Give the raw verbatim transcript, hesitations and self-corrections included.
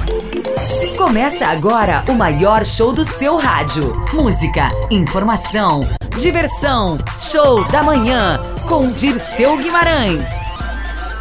Começa agora o maior show do seu rádio. Música, informação, diversão, show da manhã com Dirceu Guimarães.